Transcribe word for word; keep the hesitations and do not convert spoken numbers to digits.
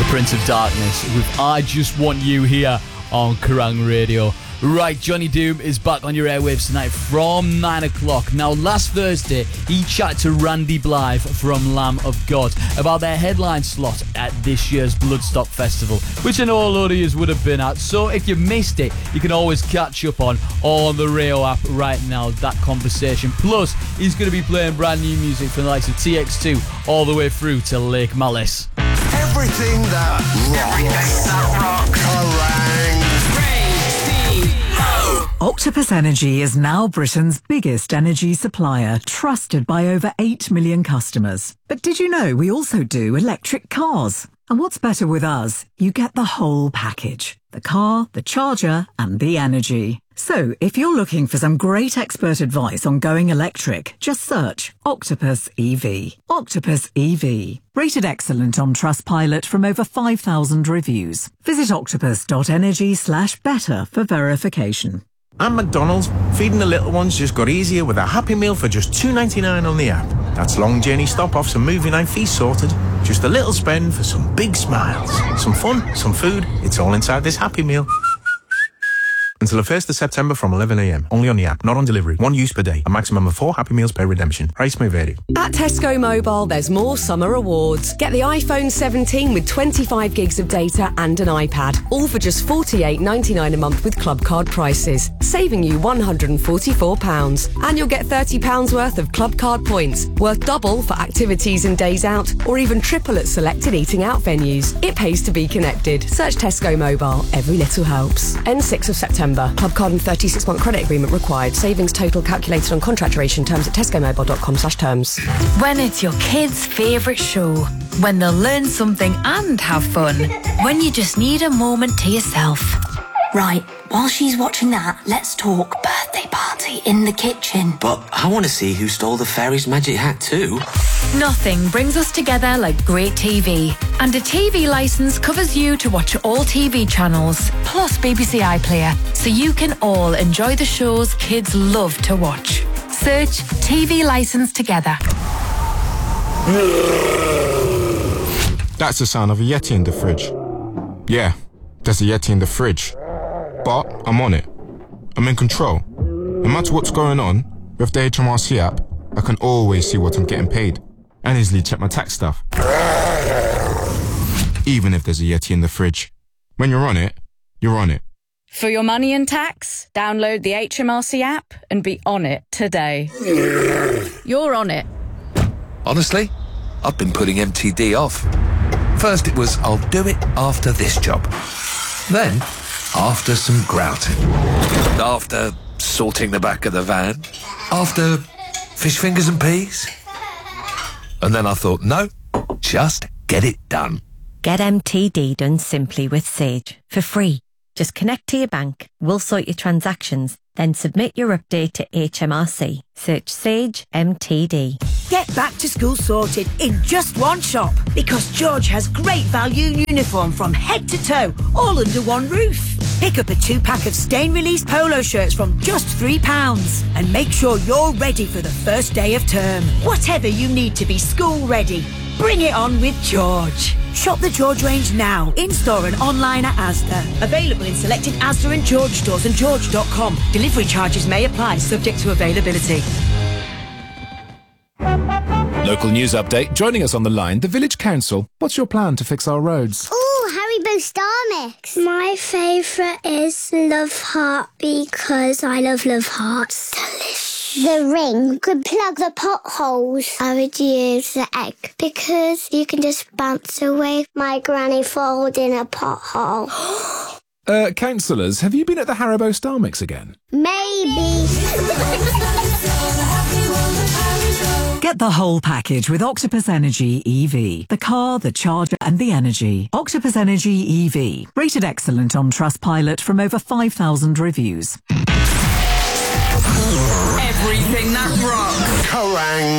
Prince of Darkness with I Just Want You here on Kerrang Radio. Right, Johnny Doom is back on your airwaves tonight from nine o'clock. Now, last Thursday, he chatted to Randy Blythe from Lamb of God about their headline slot at this year's Bloodstock Festival, which I know a lot of you would have been at. So if you missed it, you can always catch up on on the Rio app right now, that conversation. Plus, he's going to be playing brand new music from the likes of T X two all the way through to Lake Malice. Everything that rocks. Everything that rocks. Kerrang! Octopus Energy is now Britain's biggest energy supplier, trusted by over eight million customers. But did you know we also do electric cars? And what's better with us? You get the whole package. The car, the charger, and the energy. So, if you're looking for some great expert advice on going electric, just search Octopus E V. Octopus E V. Rated excellent on Trustpilot from over five thousand reviews. Visit octopus.energy slash better for verification. And McDonald's, feeding the little ones just got easier with a Happy Meal for just two ninety-nine on the app. That's long journey stop-offs and movie night feast sorted. Just a little spend for some big smiles. Some fun, some food, it's all inside this Happy Meal. Until the first of September from eleven a m. Only on the app, not on delivery. One use per day. A maximum of four Happy Meals per redemption. Price may vary. At Tesco Mobile, there's more summer rewards. Get the iPhone seventeen with twenty-five gigs of data and an iPad. All for just forty-eight ninety-nine a month with Club Card prices. Saving you one hundred forty-four pounds. And you'll get thirty pounds worth of Club Card points. Worth double for activities and days out. Or even triple at selected eating out venues. It pays to be connected. Search Tesco Mobile. Every little helps. End sixth of September. Club Card and thirty-six month credit agreement required. Savings total calculated on contract duration. Terms at tescomobile.com slash terms. When it's your kids' favourite show. When they'll learn something and have fun. When you just need a moment to yourself. Right, while she's watching that, let's talk birthday party in the kitchen. But I want to see who stole the fairy's magic hat too. Nothing brings us together like great T V. And a T V licence covers you to watch all T V channels, plus B B C iPlayer, so you can all enjoy the shows kids love to watch. Search T V licence together. That's the sound of a Yeti in the fridge. Yeah, there's a Yeti in the fridge. But I'm on it. I'm in control. No matter what's going on, with the H M R C app, I can always see what I'm getting paid. And easily check my tax stuff. Even if there's a Yeti in the fridge. When you're on it, you're on it. For your money and tax, download the H M R C app and be on it today. You're on it. Honestly, I've been putting M T D off. First it was, I'll do it after this job. Then, after some grouting. After sorting the back of the van. After fish fingers and peas. And then I thought, no, just get it done. Get M T D done simply with Sage for free. Just connect to your bank, we'll sort your transactions, then submit your update to H M R C. Search Sage M T D. Get back to school sorted in just one shop, because George has great value uniform from head to toe, all under one roof. Pick up a two-pack of stain-release polo shirts from just three pounds and make sure you're ready for the first day of term. Whatever you need to be school-ready, bring it on with George. Shop the George range now, in-store and online at Asda. Available in selected Asda and George stores and george dot com. Delivery charges may apply, subject to availability. Local news update. Joining us on the line, the Village Council. What's your plan to fix our roads? Oh, Haribo Star Mix. My favourite is Love Heart because I love Love Hearts. Delicious. The ring could plug the potholes. I would use the egg because you can just bounce away my granny falls in a pothole. uh, councillors, have you been at the Haribo Star Mix again? Maybe. Get the whole package with Octopus Energy E V. The car, the charger and the energy. Octopus Energy E V. Rated excellent on Trustpilot from over five thousand reviews. Everything that rocks. Kerrang!